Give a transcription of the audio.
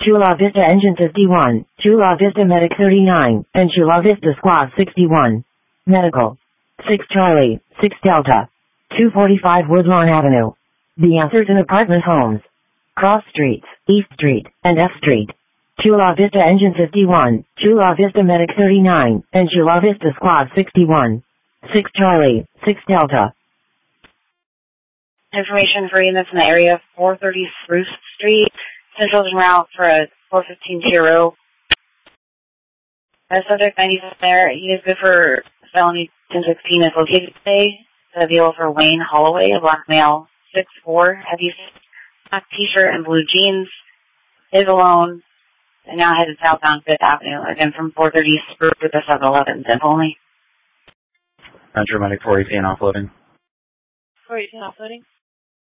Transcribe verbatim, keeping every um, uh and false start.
Chula Vista Engine fifty-one, Chula Vista Medic thirty-nine, and Chula Vista Squad sixty-one. Medical. six Charlie, six Delta. two forty-five Woodlawn Avenue. The answers in apartment homes. Cross Streets, East Street, and F Street. Chula Vista Engine fifty-one, Chula Vista Medic thirty-nine, and Chula Vista Squad sixty-one. six Charlie, six Delta. Information for units in the area of four thirty Spruce Street. Central en route for a four fifteen Hero. Uh, subject ninety-seven there. He is good for felony ten sixteen is located today. The deal for Wayne Holloway, a black male, six four, heavy black t-shirt and blue jeans. Is alone. And now headed southbound Fifth Avenue. Again from four thirty Spruce with the seven eleven zip only. Metro Medic four eighteen offloading. four eighteen offloading.